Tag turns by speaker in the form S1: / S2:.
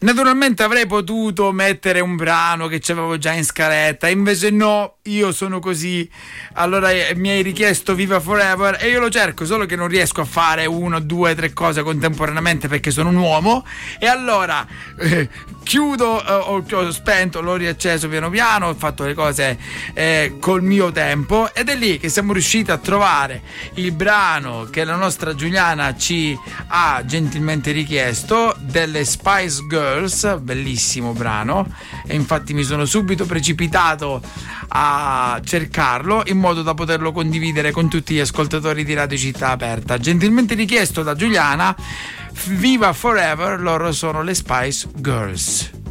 S1: Naturalmente avrei potuto mettere un brano che avevo già in scaletta, invece no, io sono così. Allora mi hai richiesto Viva Forever e io lo cerco, solo che non riesco a fare 1, 2, 3 cose contemporaneamente perché sono un uomo. E allora chiudo, ho spento, l'ho riacceso piano piano, ho fatto le cose col mio tempo, ed è lì che siamo riusciti a trovare il brano che la nostra Giuliana ci ha gentilmente richiesto, delle Spice Girls. Bellissimo brano, e infatti mi sono subito precipitato a cercarlo in modo da poterlo condividere con tutti gli ascoltatori di Radio Città Aperta. Gentilmente richiesto da Giuliana, Viva Forever, loro sono le Spice Girls.